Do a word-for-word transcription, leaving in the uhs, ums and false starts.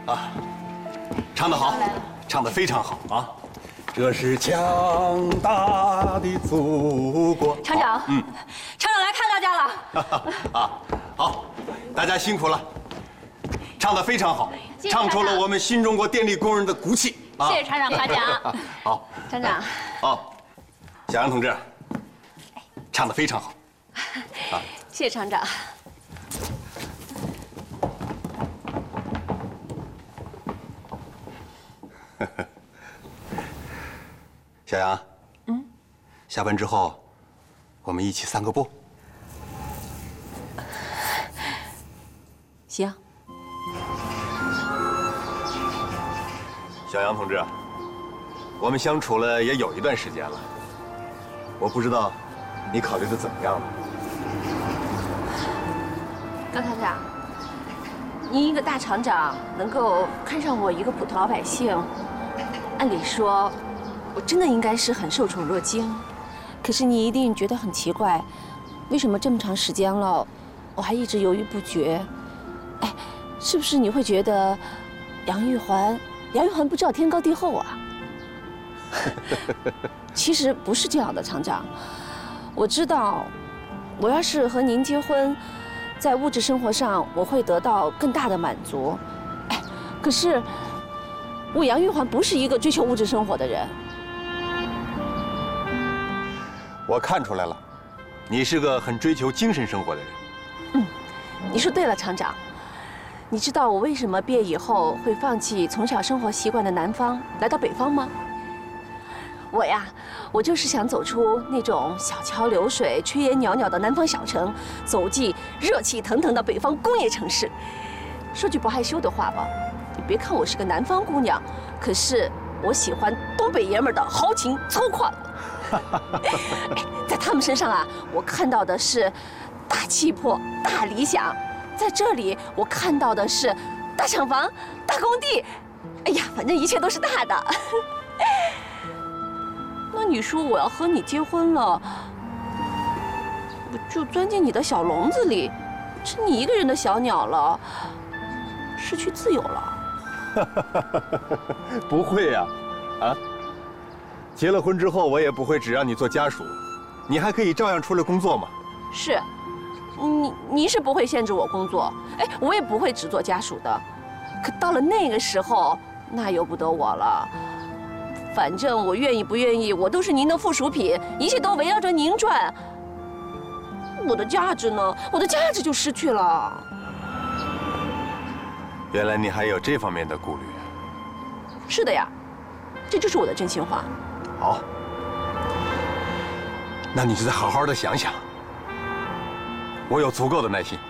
啊，唱得好，唱得非常好啊！这是强大的祖国。 厂长，嗯，厂长来看大家了。 啊，好，大家辛苦了，唱得非常好，唱出了我们新中国电力工人的骨气啊！ 谢谢厂长夸奖。 好， 厂长。 好，小杨同志，唱得非常好。啊， 谢谢厂长。 小杨，嗯，下班之后，我们一起散个步。 行。 小杨同志，我们相处了也有一段时间了，我不知道你考虑的怎么样了。 高厂长，您一个大厂长能够看上我一个普通老百姓，按理说。 我真的应该是很受宠若惊，可是你一定觉得很奇怪，为什么这么长时间了，我还一直犹豫不决？哎，是不是你会觉得杨玉环，杨玉环不知道天高地厚啊？其实不是这样的，厂长，我知道，我要是和您结婚，在物质生活上我会得到更大的满足。哎，可是我杨玉环不是一个追求物质生活的人。 我看出来了，你是个很追求精神生活的人。 嗯，你说对了，厂长。你知道我为什么毕业以后会放弃从小生活习惯的南方，来到北方吗？我呀，我就是想走出那种小桥流水、炊烟袅袅的南方小城，走进热气腾腾的北方工业城市。说句不害羞的话吧，你别看我是个南方姑娘，可是我喜欢东北爷们儿的豪情粗犷。 在他们身上啊，我看到的是大气魄、大理想；在这里，我看到的是大厂房、大工地。哎呀，反正一切都是大的。那你说我要和你结婚了，我就钻进你的小笼子里，是你一个人的小鸟了，失去自由了。 不会呀，啊。 结了婚之后，我也不会只让你做家属，你还可以照样出来工作嘛。 是，你你是不会限制我工作，哎，我也不会只做家属的。可到了那个时候，那由不得我了。反正我愿意不愿意，我都是您的附属品，一切都围绕着您转。我的价值呢？我的价值就失去了。 原来你还有这方面的顾虑。 是的呀，这就是我的真心话。 好，那你就再好好的想想。我有足够的耐心。